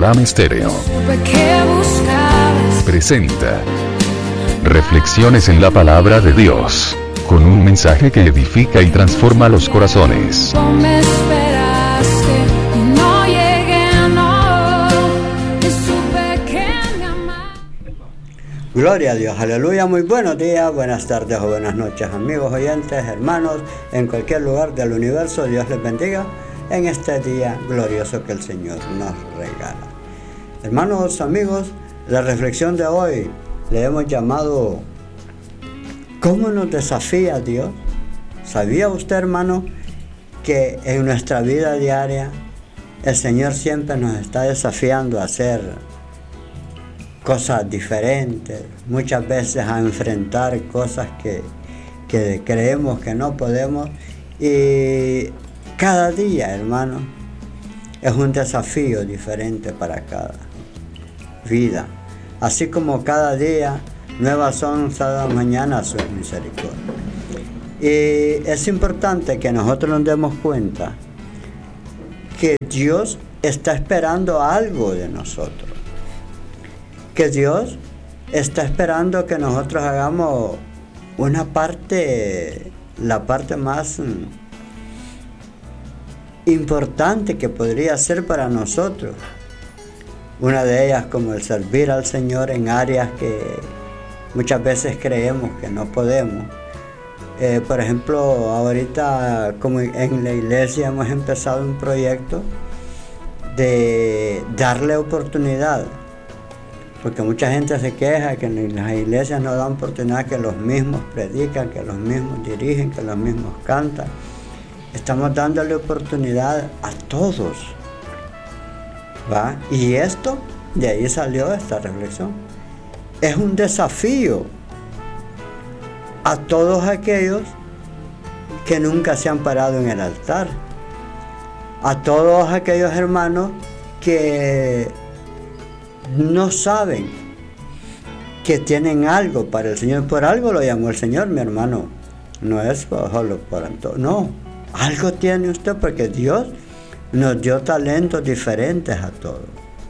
Radam Estéreo presenta Reflexiones en la Palabra de Dios, con un mensaje que edifica y transforma los corazones. Gloria a Dios, aleluya, muy buenos días, buenas tardes o buenas noches, amigos oyentes, hermanos, en cualquier lugar del universo. Dios les bendiga en este día glorioso que el Señor nos regala. Hermanos, amigos, la reflexión de hoy le hemos llamado ¿cómo nos desafía Dios? ¿Sabía usted, hermano, que en nuestra vida diaria el Señor siempre nos está desafiando a hacer cosas diferentes, muchas veces a enfrentar cosas que creemos que no podemos? Y cada día, hermano, es un desafío diferente para cada vida. Así como cada día nuevas son cada mañana sus misericordias. Y es importante que nosotros nos demos cuenta que Dios está esperando algo de nosotros. Que Dios está esperando que nosotros hagamos una parte, la parte más importante que podría ser para nosotros. Una de ellas como el servir al Señor en áreas que muchas veces creemos que no podemos. Por ejemplo, ahorita como en la iglesia hemos empezado un proyecto de darle oportunidad. Porque mucha gente se queja que en las iglesias no dan oportunidad, que los mismos predican, que los mismos dirigen, que los mismos cantan. Estamos dándole oportunidad a todos, ¿va? Y esto, de ahí salió esta reflexión. Es un desafío a todos aquellos que nunca se han parado en el altar. A todos aquellos hermanos que no saben que tienen algo para el Señor. Por algo lo llamó el Señor, mi hermano. No es solo por todo. No, algo tiene usted porque Dios nos dio talentos diferentes a todos.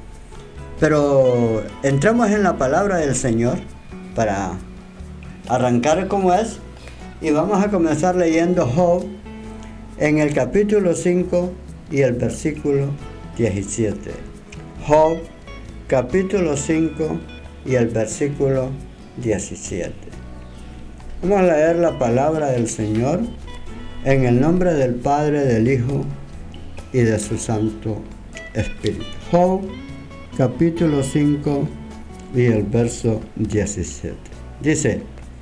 Pero entremos en la palabra del Señor para arrancar como es. Y vamos a comenzar leyendo Job en el capítulo 5 y el versículo 17. Job capítulo 5 y el versículo 17. Vamos a leer la palabra del Señor en el nombre del Padre, del Hijo y de su Santo Espíritu. Job capítulo 5 y el verso 17. Dice: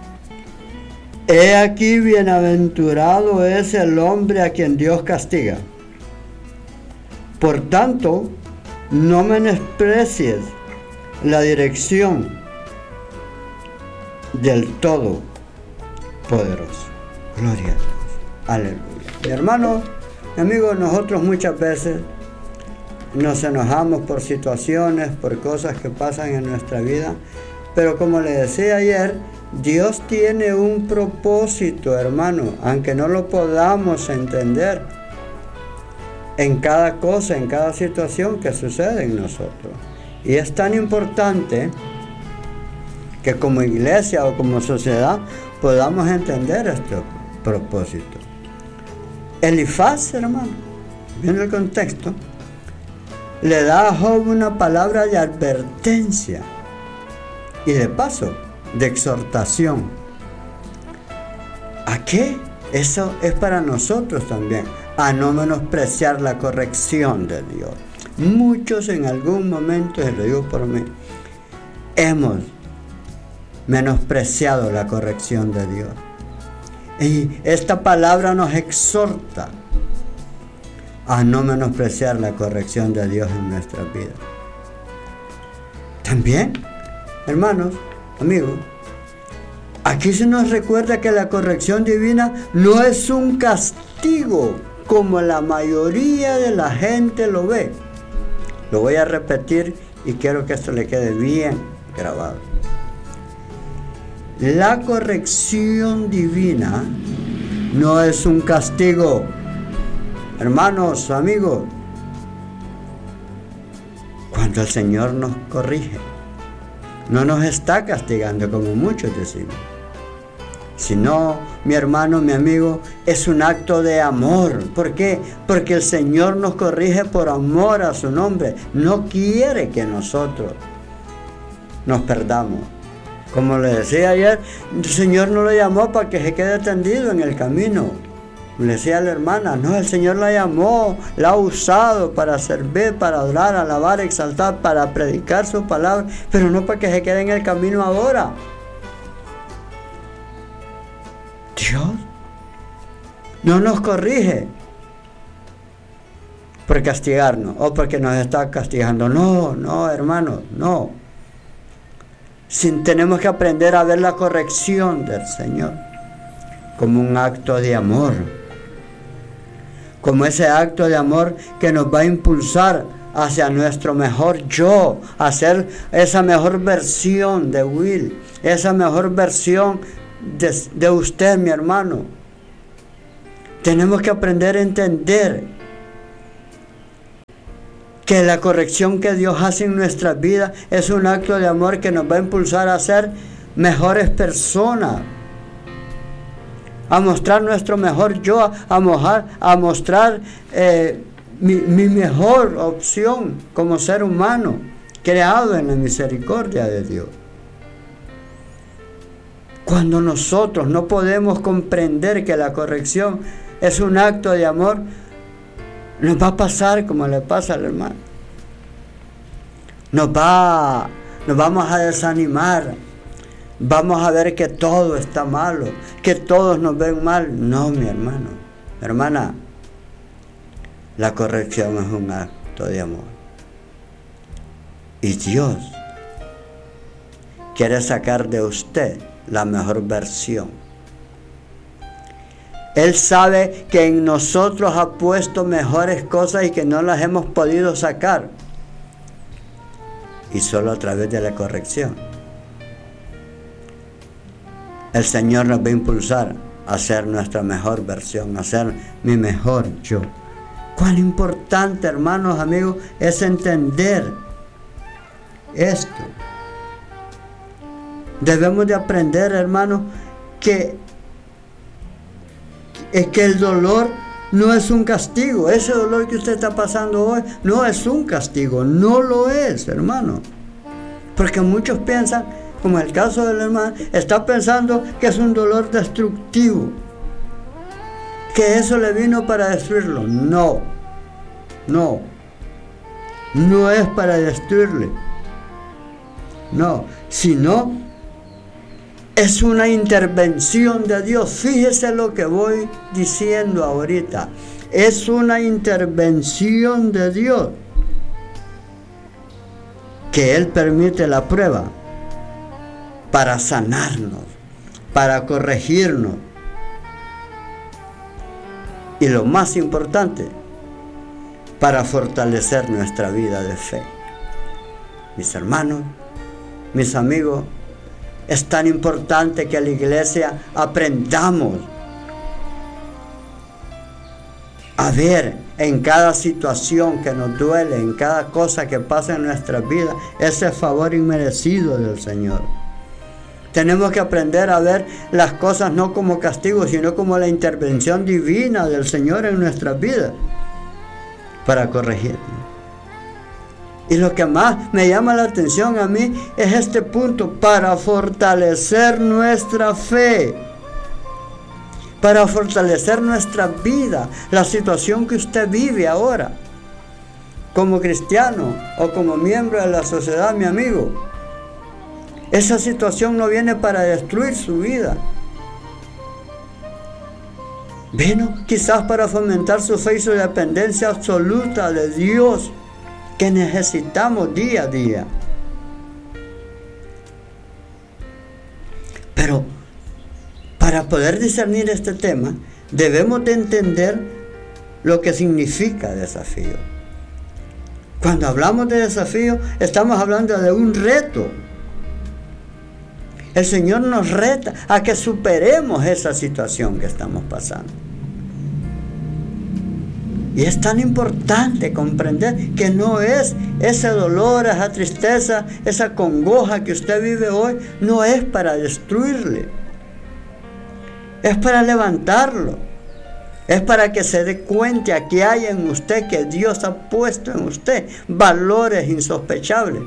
He aquí, bienaventurado es el hombre a quien Dios castiga. Por tanto, no menosprecies la dirección del Todopoderoso. Gloria a Dios. Aleluya. Mi hermano, mi amigo, nosotros muchas veces nos enojamos por situaciones, por cosas que pasan en nuestra vida. Pero como le decía ayer, Dios tiene un propósito, hermano, aunque no lo podamos entender. En cada cosa, en cada situación que sucede en nosotros. Y es tan importante que como iglesia o como sociedad podamos entender este propósito. Elifaz, hermano, viendo el contexto, le da a Job una palabra de advertencia y de paso, de exhortación. ¿A qué? Eso es para nosotros también. A no menospreciar la corrección de Dios. Muchos en algún momento, y lo digo por mí, hemos menospreciado la corrección de Dios. Y esta palabra nos exhorta a no menospreciar la corrección de Dios en nuestra vida. También, hermanos, amigos, aquí se nos recuerda que la corrección divina no es un castigo como la mayoría de la gente lo ve. Lo voy a repetir y quiero que esto le quede bien grabado. La corrección divina no es un castigo. Hermanos, amigos, cuando el Señor nos corrige. No nos está castigando como muchos decimos, sino, mi hermano, mi amigo, es un acto de amor. ¿Por qué? Porque el Señor nos corrige por amor a su nombre. No quiere que nosotros nos perdamos. Como le decía ayer, el Señor no lo llamó para que se quede tendido en el camino. Le decía a la hermana, no, el Señor la llamó, la ha usado para servir, para adorar, alabar, exaltar, para predicar su palabra, pero no para que se quede en el camino ahora. Dios no nos corrige por castigarnos o porque nos está castigando. No, hermanos, no. Tenemos que aprender a ver la corrección del Señor como un acto de amor. Como ese acto de amor que nos va a impulsar hacia nuestro mejor yo, a ser esa mejor versión de Will, esa mejor versión de usted, mi hermano. Tenemos que aprender a entender que la corrección que Dios hace en nuestras vidas es un acto de amor que nos va a impulsar a ser mejores personas, a mostrar nuestro mejor yo, a mostrar mi mejor opción como ser humano, creado en la misericordia de Dios. Cuando nosotros no podemos comprender que la corrección es un acto de amor, nos va a pasar como le pasa al hermano. Nos vamos a desanimar. Vamos a ver que todo está malo, que todos nos ven mal. No, mi hermano, mi hermana, la corrección es un acto de amor. Y Dios quiere sacar de usted la mejor versión. Él sabe que en nosotros ha puesto mejores cosas y que no las hemos podido sacar. Y solo a través de la corrección el Señor nos va a impulsar a ser nuestra mejor versión, a ser mi mejor yo. Cuán importante, hermanos, amigos, es entender esto. Debemos de aprender, hermanos, que el dolor no es un castigo. Ese dolor que usted está pasando hoy no es un castigo, no lo es, hermano. Porque muchos piensan, como el caso del hermano, está pensando que es un dolor destructivo, que eso le vino para destruirlo. No es para destruirle, no, sino es una intervención de Dios. Fíjese lo que voy diciendo ahorita, es una intervención de Dios, que Él permite la prueba para sanarnos, para corregirnos. Y lo más importante, para fortalecer nuestra vida de fe. Mis hermanos, mis amigos, es tan importante que la iglesia aprendamos a ver en cada situación que nos duele, en cada cosa que pasa en nuestra vida, ese favor inmerecido del Señor. Tenemos que aprender a ver las cosas no como castigo, sino como la intervención divina del Señor en nuestras vidas para corregirnos. Y lo que más me llama la atención a mí es este punto, para fortalecer nuestra fe, para fortalecer nuestra vida, la situación que usted vive ahora, como cristiano o como miembro de la sociedad, mi amigo. Esa situación no viene para destruir su vida. Vino quizás para fomentar su fe y su dependencia absoluta de Dios, que necesitamos día a día. Pero para poder discernir este tema, debemos de entender lo que significa desafío. Cuando hablamos de desafío, estamos hablando de un reto. El Señor nos reta a que superemos esa situación que estamos pasando. Y es tan importante comprender que no es ese dolor, esa tristeza, esa congoja que usted vive hoy, no es para destruirle. Es para levantarlo. Es para que se dé cuenta que hay en usted, que Dios ha puesto en usted valores insospechables.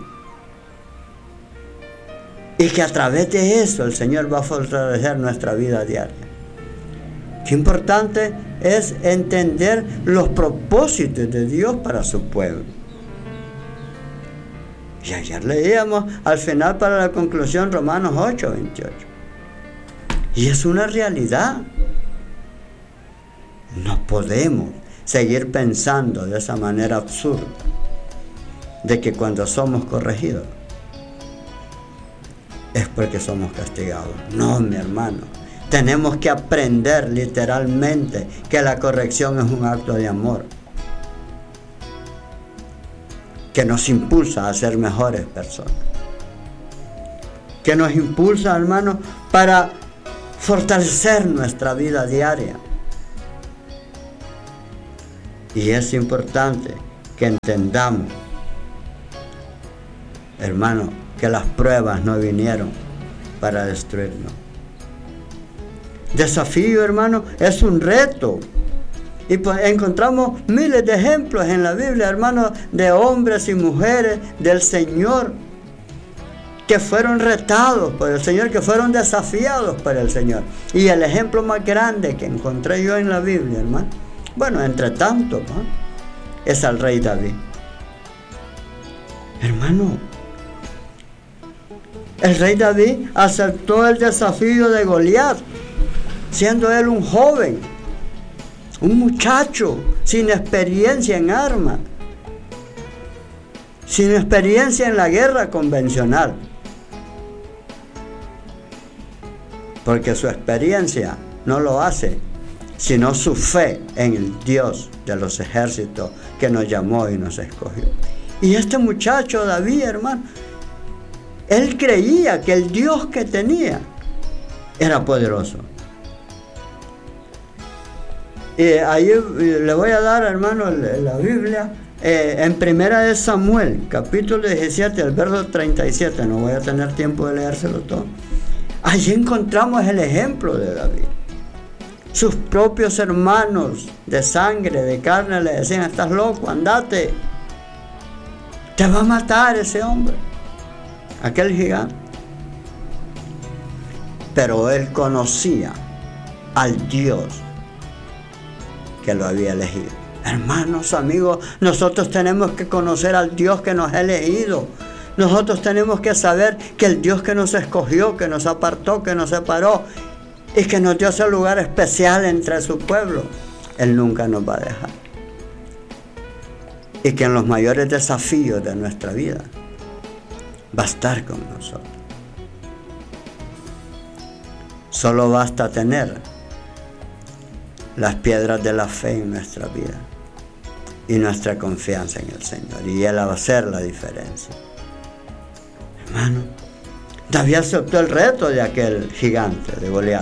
Y que a través de eso el Señor va a fortalecer nuestra vida diaria. Qué importante es entender los propósitos de Dios para su pueblo. Y ayer leíamos al final para la conclusión Romanos 8:28. Y es una realidad. No podemos seguir pensando de esa manera absurda de que cuando somos corregidos es porque somos castigados. No, mi hermano. Tenemos que aprender literalmente que la corrección es un acto de amor, que nos impulsa a ser mejores personas, que nos impulsa, hermano, para fortalecer nuestra vida diaria. Y es importante que entendamos, hermano, que las pruebas no vinieron para destruirnos. Desafío, hermano, es un reto. Y pues encontramos miles de ejemplos en la Biblia, hermano, de hombres y mujeres del Señor que fueron retados por el Señor, que fueron desafiados por el Señor. Y el ejemplo más grande que encontré yo en la Biblia, hermano, bueno, entre tantos, ¿no?, es al rey David. Hermano, el rey David aceptó el desafío de Goliat, siendo él un joven, un muchacho sin experiencia en armas, sin experiencia en la guerra convencional, porque su experiencia no lo hace, sino su fe en el Dios de los ejércitos que nos llamó y nos escogió. Y este muchacho David, hermano, él creía que el Dios que tenía era poderoso. Ahí le voy a dar, hermano, la Biblia, en Primera de Samuel, capítulo 17, el verso 37, no voy a tener tiempo de leérselo todo. Allí encontramos el ejemplo de David. Sus propios hermanos de sangre, de carne, le decían: estás loco, andate, te va a matar ese hombre, aquel gigante. Pero él conocía al Dios que lo había elegido. Hermanos, amigos, nosotros tenemos que conocer al Dios que nos ha elegido. Nosotros tenemos que saber que el Dios que nos escogió, que nos apartó, que nos separó y que nos dio ese lugar especial entre su pueblo, Él nunca nos va a dejar. Y que en los mayores desafíos de nuestra vida va a estar con nosotros. Solo basta tener las piedras de la fe en nuestra vida y nuestra confianza en el Señor, y Él va a hacer la diferencia. Hermano, David aceptó el reto de aquel gigante, de Goliat.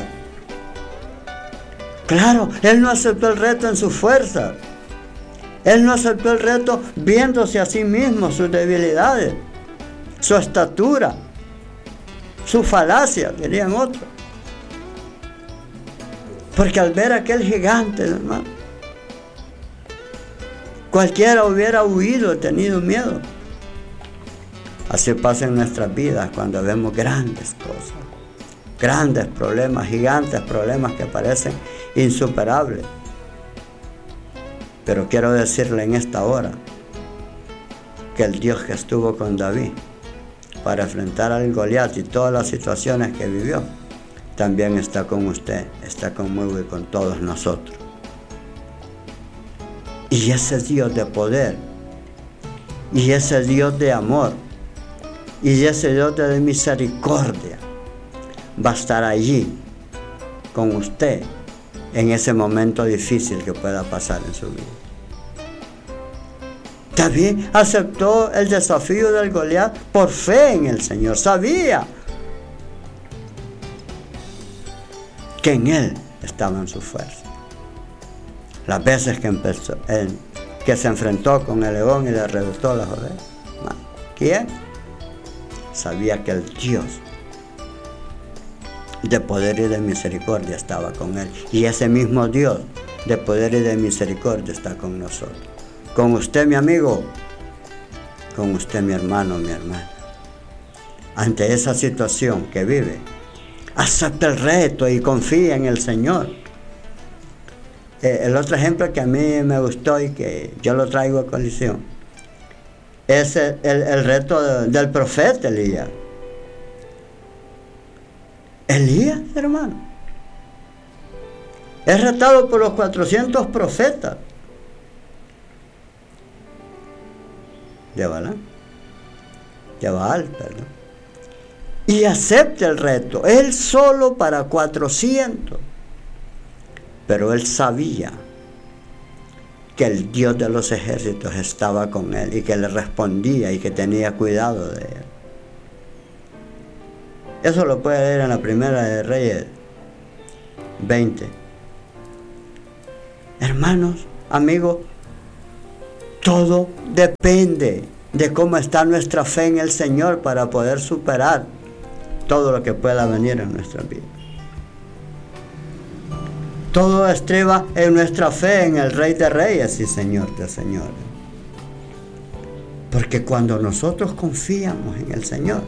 Claro, él no aceptó el reto en su fuerza. Él no aceptó el reto viéndose a sí mismo, sus debilidades, su estatura, su falacia, dirían otros. Porque al ver a aquel gigante, hermano, cualquiera hubiera huido, tenido miedo. Así pasa en nuestras vidas cuando vemos grandes cosas, grandes problemas, gigantes problemas que parecen insuperables. Pero quiero decirle en esta hora que el Dios que estuvo con David para enfrentar al Goliat y todas las situaciones que vivió, también está con usted, está conmigo y con todos nosotros. Y ese Dios de poder, y ese Dios de amor, y ese Dios de misericordia va a estar allí con usted en ese momento difícil que pueda pasar en su vida. David aceptó el desafío del Goliat por fe en el Señor. Sabía que en Él estaban sus fuerzas. Las veces que se enfrentó con el león y le arrebató las orejas. ¿Quién? Sabía que el Dios de poder y de misericordia estaba con él. Y ese mismo Dios de poder y de misericordia está con nosotros. Con usted, mi amigo. Con usted, mi hermano, mi hermana. Ante esa situación que vive, acepta el reto y confía en el Señor. El otro ejemplo que a mí me gustó y que yo lo traigo a colisión es el reto del profeta Elías. Elías, hermano, es retado por los 400 profetas de Baal, perdón. Y acepta el reto, él solo para 400. Pero él sabía que el Dios de los ejércitos estaba con él y que le respondía y que tenía cuidado de él. Eso lo puede leer en la Primera de Reyes 20. Hermanos, amigos, todo depende de cómo está nuestra fe en el Señor para poder superar todo lo que pueda venir en nuestra vida. Todo estriba en nuestra fe en el Rey de Reyes y Señor de Señores. Porque cuando nosotros confiamos en el Señor,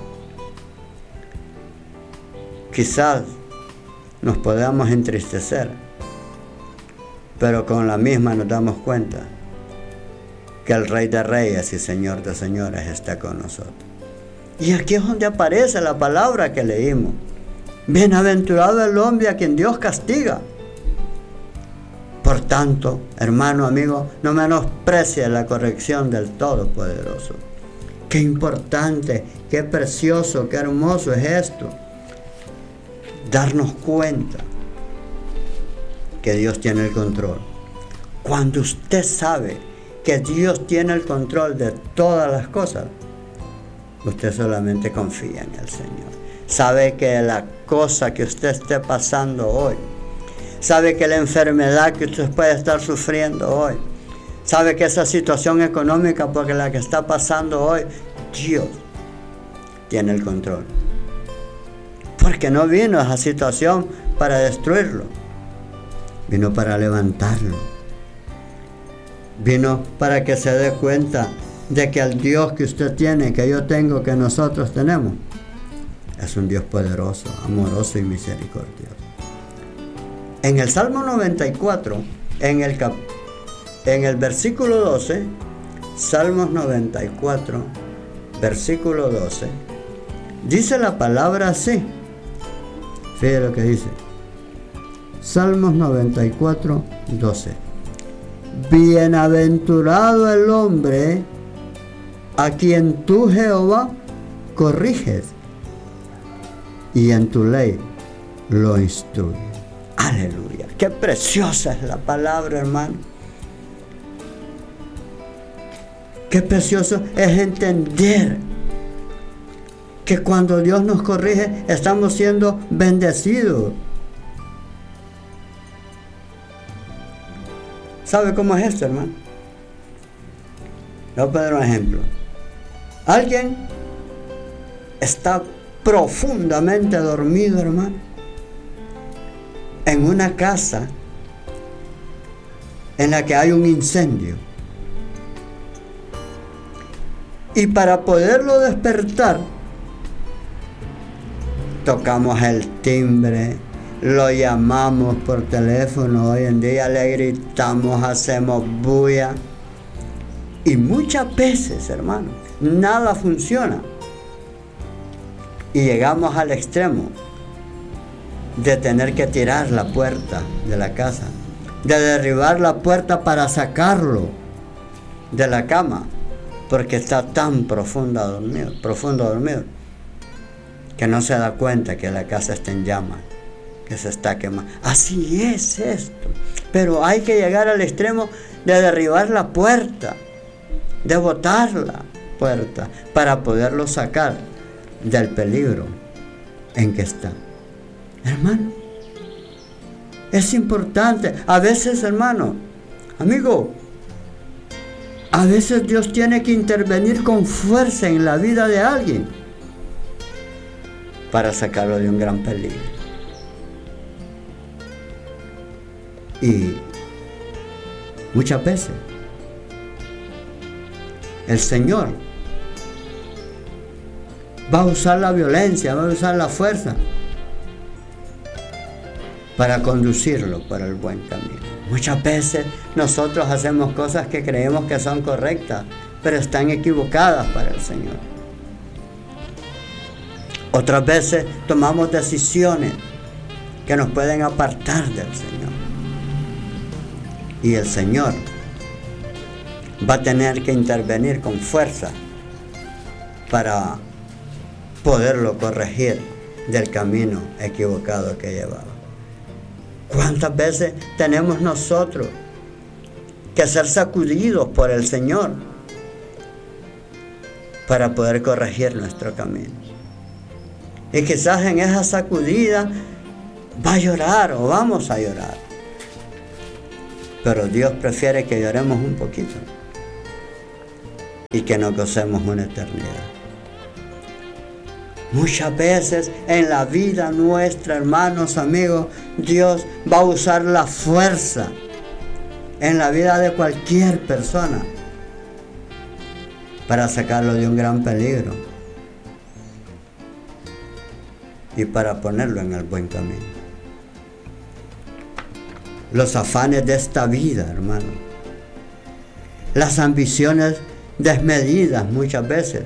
quizás nos podamos entristecer, pero con la misma nos damos cuenta que el Rey de Reyes y Señor de Señores está con nosotros. Y aquí es donde aparece la palabra que leímos. Bienaventurado el hombre a quien Dios castiga. Por tanto, hermano, amigo, no menosprecie la corrección del Todopoderoso. Qué importante, qué precioso, qué hermoso es esto. Darnos cuenta que Dios tiene el control. Cuando usted sabe que Dios tiene el control de todas las cosas, usted solamente confía en el Señor. Sabe que la cosa que usted esté pasando hoy, sabe que la enfermedad que usted puede estar sufriendo hoy, sabe que esa situación económica por la que está pasando hoy, Dios tiene el control. Porque no vino esa situación para destruirlo, vino para levantarlo. Vino para que se dé cuenta de que el Dios que usted tiene, que yo tengo, que nosotros tenemos, es un Dios poderoso, amoroso y misericordioso. En el Salmo 94, en el versículo 12, Salmos 94, versículo 12, dice la palabra así. Fíjate lo que dice. Salmos 94, 12. Bienaventurado el hombre a quien tú, Jehová, corriges y en tu ley lo instruyes. Aleluya. Qué preciosa es la palabra, hermano. Qué precioso es entender que cuando Dios nos corrige estamos siendo bendecidos. ¿Sabe cómo es esto, hermano? Le voy a poner un ejemplo. Alguien está profundamente dormido, hermano, en una casa en la que hay un incendio. Y para poderlo despertar, tocamos el timbre, lo llamamos por teléfono, hoy en día le gritamos, hacemos bulla. Y muchas veces, hermano, nada funciona. Y llegamos al extremo de tener que tirar la puerta de la casa, de derribar la puerta para sacarlo de la cama, porque está tan profundo dormido, que no se da cuenta que la casa está en llamas, que se está quemando. Así es esto. Pero hay que llegar al extremo de derribar la puerta, de botar la puerta, para poderlo sacar del peligro en que está. Hermano, es importante. A veces, hermano, Amigo, a veces Dios tiene que intervenir con fuerza en la vida de alguien para sacarlo de un gran peligro. Y muchas veces el Señor va a usar la violencia, va a usar la fuerza para conducirlo por el buen camino. Muchas veces nosotros hacemos cosas que creemos que son correctas, pero están equivocadas para el Señor. Otras veces tomamos decisiones que nos pueden apartar del Señor. Y el Señor va a tener que intervenir con fuerza para poderlo corregir del camino equivocado que llevaba. ¿Cuántas veces tenemos nosotros que ser sacudidos por el Señor para poder corregir nuestro camino? Y quizás en esa sacudida va a llorar o vamos a llorar. Pero Dios prefiere que lloremos un poquito y que nos gocemos una eternidad. Muchas veces en la vida nuestra, hermanos, amigos, Dios va a usar la fuerza en la vida de cualquier persona para sacarlo de un gran peligro y para ponerlo en el buen camino. Los afanes de esta vida, hermano, las ambiciones desmedidas muchas veces,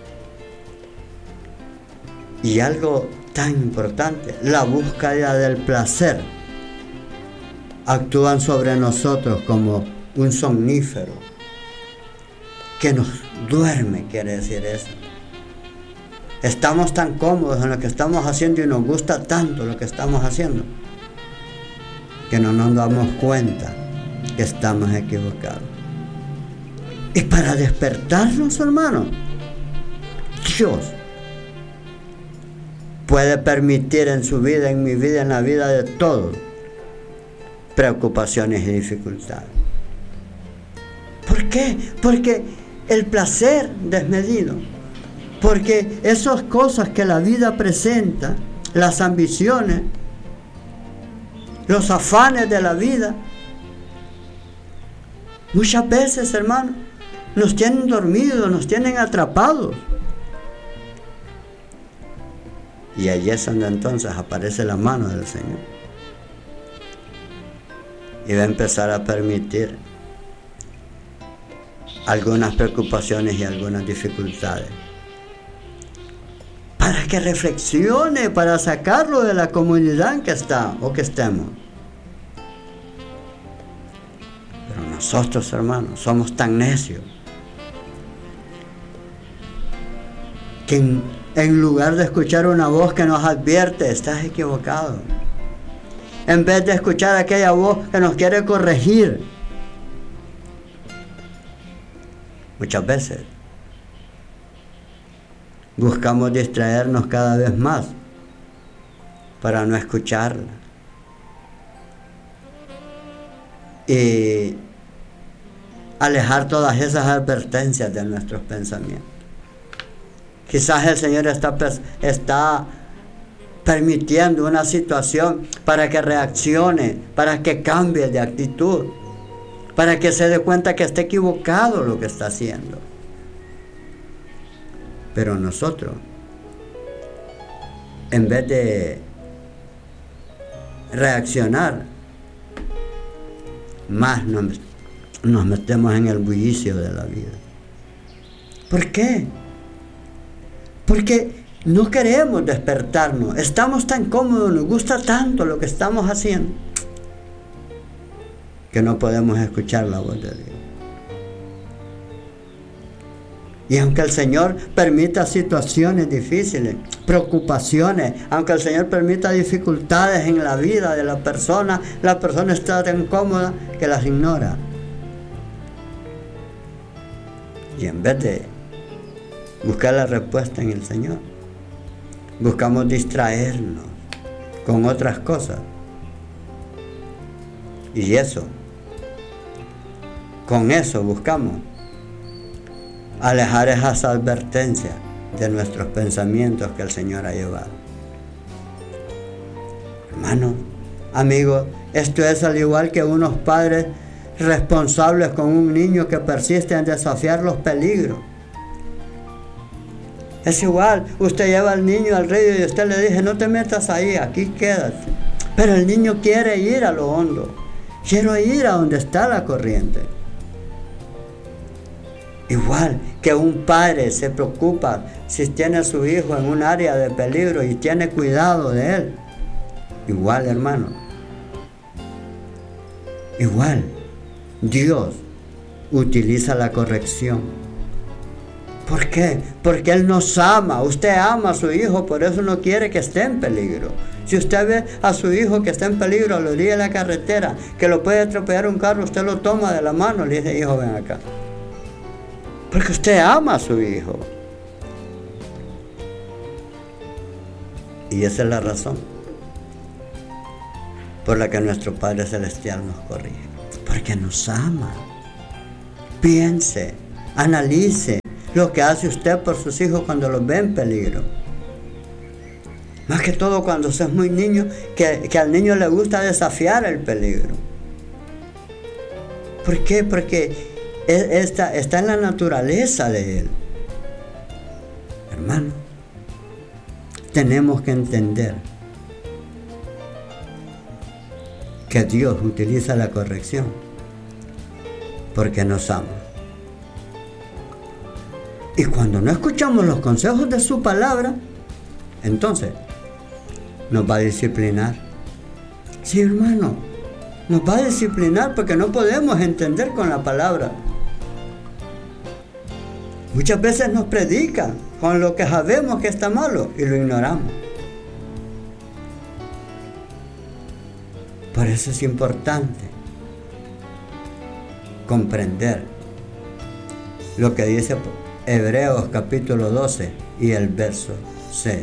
y algo tan importante, la búsqueda del placer, actúan sobre nosotros como un somnífero que nos duerme, quiere decir eso. Estamos tan cómodos en lo que estamos haciendo y nos gusta tanto lo que estamos haciendo que no nos damos cuenta que estamos equivocados. Y para despertarnos, hermanos, Dios puede permitir en su vida, en mi vida, en la vida de todos, preocupaciones y dificultades. ¿Por qué? Porque el placer desmedido, porque esas cosas que la vida presenta, las ambiciones, los afanes de la vida, muchas veces, hermanos, nos tienen dormidos, nos tienen atrapados. Y allí es donde entonces aparece la mano del Señor. Y va a empezar a permitir algunas preocupaciones y algunas dificultades. Para que reflexione, para sacarlo de la comunidad en que está o que estemos. Pero nosotros, hermanos, somos tan necios que en lugar de escuchar una voz que nos advierte, estás equivocado, en vez de escuchar aquella voz que nos quiere corregir, muchas veces buscamos distraernos cada vez más para no escucharla y alejar todas esas advertencias de nuestros pensamientos. Quizás el Señor está permitiendo una situación para que reaccione, para que cambie de actitud, para que se dé cuenta que está equivocado lo que está haciendo. Pero nosotros, en vez de reaccionar, más nos metemos en el bullicio de la vida. ¿Por qué? Porque no queremos despertarnos, estamos tan cómodos, nos gusta tanto lo que estamos haciendo, que no podemos escuchar la voz de Dios. Y aunque el Señor permita situaciones difíciles, preocupaciones, aunque el Señor permita dificultades en la vida de la persona está tan cómoda que las ignora. Y en vez de buscar la respuesta en el Señor, buscamos distraernos con otras cosas. Y eso Con eso buscamos alejar esas advertencias de nuestros pensamientos que el Señor ha llevado. Hermanos, amigos, esto es al igual que unos padres responsables con un niño que persiste en desafiar los peligros. Es igual, usted lleva al niño al río y usted le dice, no te metas ahí, aquí quédate. Pero el niño quiere ir a lo hondo, quiere ir a donde está la corriente. Igual que un padre se preocupa si tiene a su hijo en un área de peligro y tiene cuidado de él. Igual, hermano. Igual, Dios utiliza la corrección. ¿Por qué? Porque Él nos ama. Usted ama a su hijo, por eso no quiere que esté en peligro. Si usted ve a su hijo que está en peligro a la orilla de la carretera, que lo puede atropellar un carro, usted lo toma de la mano y le dice, hijo, ven acá. Porque usted ama a su hijo. Y esa es la razón por la que nuestro Padre Celestial nos corrige. Porque nos ama. Piense, analice lo que hace usted por sus hijos cuando los ve en peligro. Más que todo cuando usted es muy niño, que al niño le gusta desafiar el peligro. ¿Por qué? Porque está en la naturaleza de él. Hermano, tenemos que entender que Dios utiliza la corrección porque nos ama. Y cuando no escuchamos los consejos de su palabra, entonces nos va a disciplinar. Sí, hermano, nos va a disciplinar porque no podemos entender con la palabra. Muchas veces nos predican con lo que sabemos que está malo y lo ignoramos. Por eso es importante comprender lo que dice Hebreos capítulo 12 y el verso 6.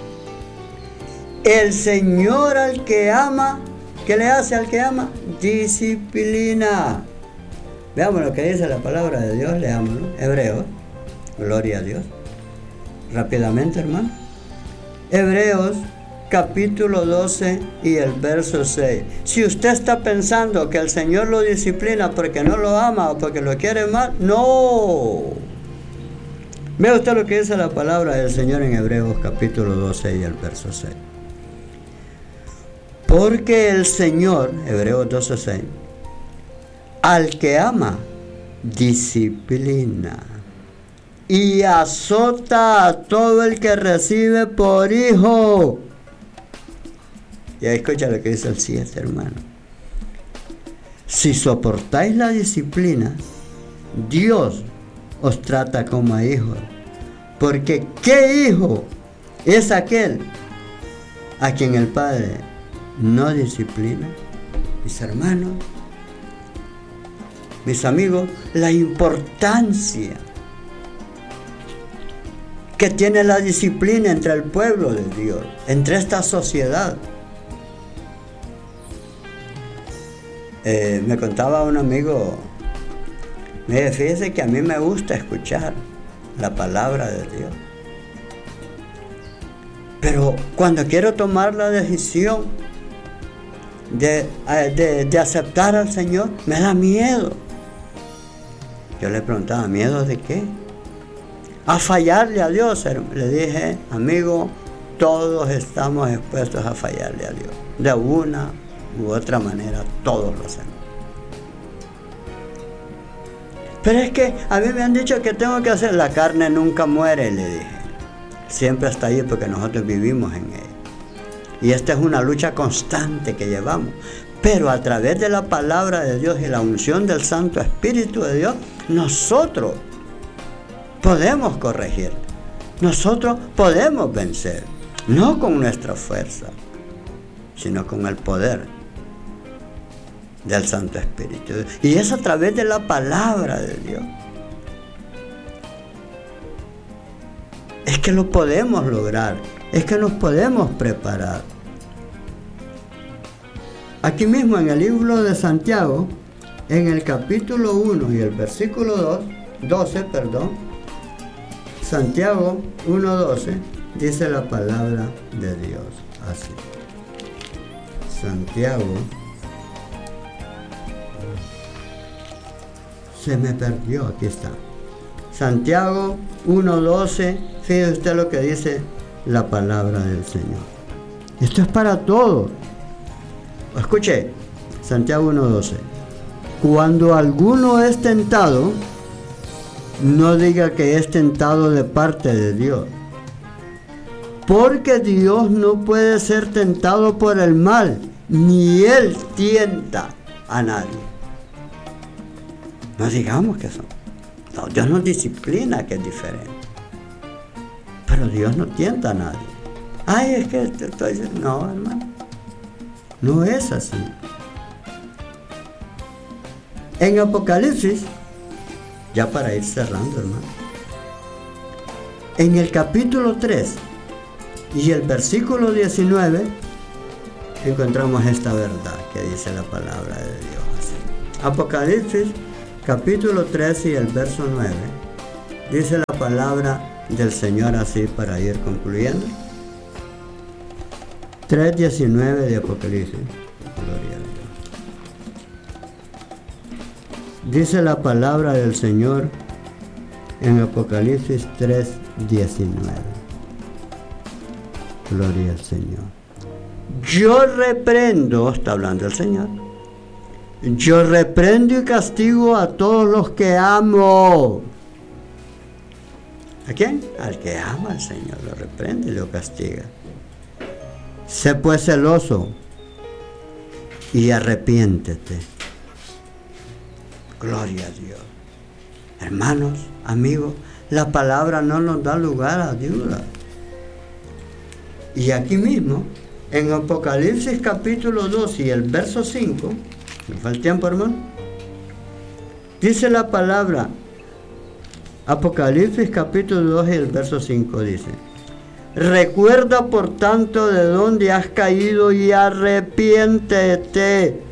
El Señor al que ama, ¿qué le hace al que ama? Disciplina. Veamos lo que dice la palabra de Dios, leámoslo. Hebreos, gloria a Dios. Rápidamente, hermano. Hebreos capítulo 12 y el verso 6. Si usted está pensando que el Señor lo disciplina porque no lo ama o porque lo quiere mal, no. Vea usted lo que dice la palabra del Señor en Hebreos capítulo 12 y el verso 6. Porque el Señor, Hebreos 12, 6, al que ama, disciplina y azota a todo el que recibe por hijo. Y ahí escucha lo que dice el 7, hermano. Si soportáis la disciplina, Dios os trata como a hijos. Porque ¿qué hijo es aquel a quien el Padre no disciplina? Mis hermanos, mis amigos, la importancia que tiene la disciplina entre el pueblo de Dios, entre esta sociedad. Me contaba un amigo, me dice, fíjese que a mí me gusta escuchar la palabra de Dios. Pero cuando quiero tomar la decisión de aceptar al Señor, me da miedo. Yo le preguntaba, ¿miedo de qué? A fallarle a Dios. Le dije, amigo, todos estamos expuestos a fallarle a Dios. De una u otra manera, todos lo hacemos. Pero es que a mí me han dicho que tengo que hacer, la carne nunca muere, le dije. Siempre está ahí porque nosotros vivimos en ella. Y esta es una lucha constante que llevamos. Pero a través de la palabra de Dios y la unción del Santo Espíritu de Dios, nosotros podemos corregir. Nosotros podemos vencer. No con nuestra fuerza, sino con el poder del Santo Espíritu. Y es a través de la palabra de Dios. Es que lo podemos lograr. Es que nos podemos preparar. Aquí mismo en el libro de Santiago, En el capítulo 1 y el versículo 12, Santiago 1:12, dice la palabra de Dios así. Santiago, se me perdió, aquí está. Santiago 1:12, fíjese usted lo que dice la palabra del Señor. Esto es para todos. Escuche, Santiago 1:12. Cuando alguno es tentado, no diga que es tentado de parte de Dios. Porque Dios no puede ser tentado por el mal, ni Él tienta a nadie. No digamos que son. No, Dios nos disciplina, que es diferente. Pero Dios no tienta a nadie. Ay, es que te estoy diciendo. No, hermano. No es así. En Apocalipsis, ya para ir cerrando, hermano, en el capítulo 3 y el versículo 19, encontramos esta verdad que dice la palabra de Dios así. Apocalipsis, capítulo 3 y el verso 9, dice la palabra del Señor así para ir concluyendo. 3:19 de Apocalipsis. Gloria a Dios. Dice la palabra del Señor en Apocalipsis 3:19. Gloria al Señor. Yo reprendo, está hablando el Señor, yo reprendo y castigo a todos los que amo. ¿A quién? Al que ama al Señor, lo reprende y lo castiga. Sé pues celoso y arrepiéntete. Gloria a Dios. Hermanos, amigos, la palabra no nos da lugar a duda. Y aquí mismo, en Apocalipsis capítulo 2 y el verso 5, ¿me fue el tiempo, hermano? Dice la palabra, Apocalipsis capítulo 2 y el verso 5 dice: recuerda por tanto de dónde has caído y arrepiéntete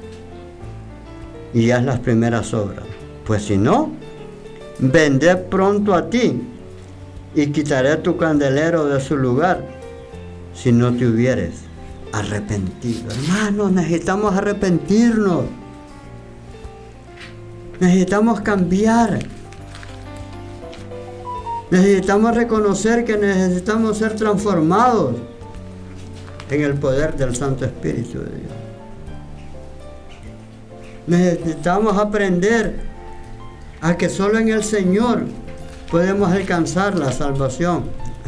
y haz las primeras obras, pues si no, vendré pronto a ti y quitaré tu candelero de su lugar si no te hubieres arrepentido. Hermanos, necesitamos arrepentirnos, necesitamos cambiar. Necesitamos reconocer que necesitamos ser transformados en el poder del Santo Espíritu de Dios. Necesitamos aprender a que solo en el Señor podemos alcanzar la salvación.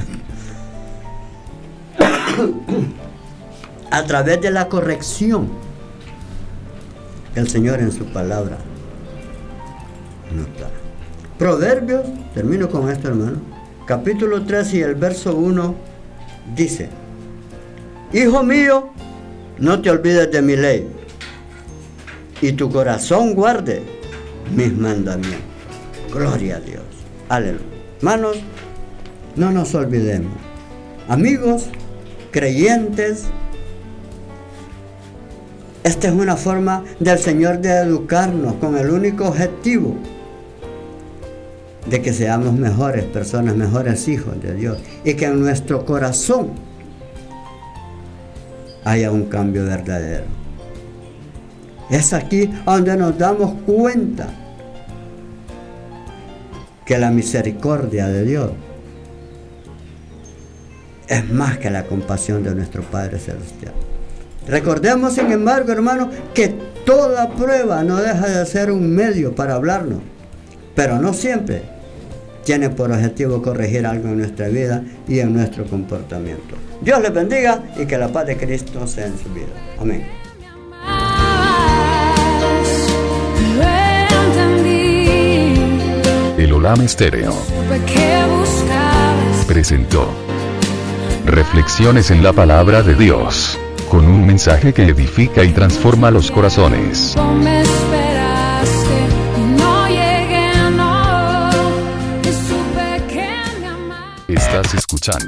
A través de la corrección que el Señor en su palabra nos da. Proverbios, termino con esto, hermano, capítulo 3 y el verso 1 dice: hijo mío, no te olvides de mi ley y tu corazón guarde mis mandamientos. Gloria a Dios. Aleluya. Hermanos, no nos olvidemos. Amigos, creyentes, esta es una forma del Señor de educarnos con el único objetivo de que seamos mejores personas, mejores hijos de Dios, y que en nuestro corazón haya un cambio verdadero. Es aquí donde nos damos cuenta que la misericordia de Dios es más que la compasión de nuestro Padre Celestial. Recordemos, sin embargo, hermanos, que toda prueba no deja de ser un medio para hablarnos, pero no siempre tiene por objetivo corregir algo en nuestra vida y en nuestro comportamiento. Dios les bendiga y que la paz de Cristo sea en su vida. Amén. El Olam Estéreo presentó Reflexiones en la Palabra de Dios, con un mensaje que edifica y transforma los corazones. Estás escuchando